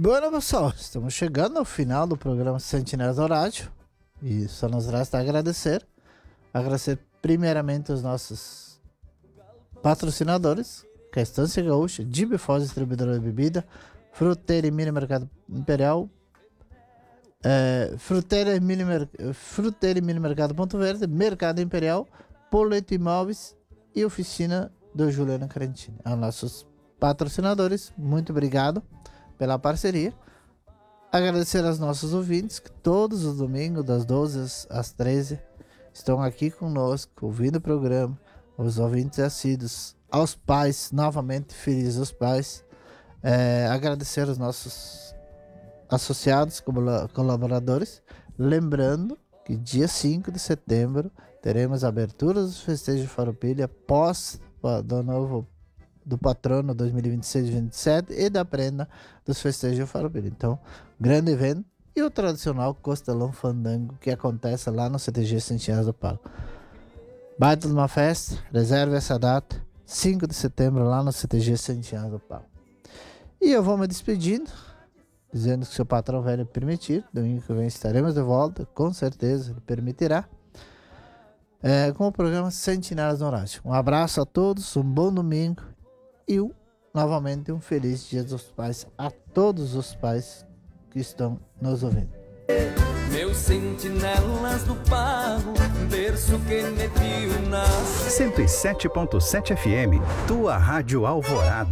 Bueno, pessoal, estamos chegando ao final do programa Sentinelas do Rádio e só nos resta agradecer primeiramente os nossos patrocinadores, que é a Estância Gaúcha, Jimmy Foz, distribuidora de bebida, Fruteira e Mini Mercado Imperial, Fruteira e Mini Mercado Ponto Verde, Mercado Imperial, Poleto Imóveis e Oficina do Juliano Carantini. Aos nossos patrocinadores, muito obrigado pela parceria. Agradecer aos nossos ouvintes que todos os domingos, das 12 às 13, estão aqui conosco, ouvindo o programa, os ouvintes assíduos, aos pais, novamente felizes os pais. Agradecer aos nossos associados, colaboradores, lembrando que dia 5 de setembro teremos a abertura dos festejos de Farroupilha pós do patrono 2026-27 e da prenda dos festejos de Farroupilha. Então, grande evento e o tradicional Costelão Fandango que acontece lá no CTG Sentinelas do Pago. Baita de uma festa, reserve essa data, 5 de setembro lá no CTG Sentinelas do Pago. E eu vou me despedindo, dizendo que se o patrão velho permitir, domingo que vem estaremos de volta, com certeza ele permitirá, com o programa Sentinelas no Rádio. Um abraço a todos, um bom domingo e novamente um feliz Dia dos Pais a todos os pais que estão nos ouvindo. Meus sentinelas do pago, berço que me viu nascer. 107.7 FM, tua Rádio Alvorada.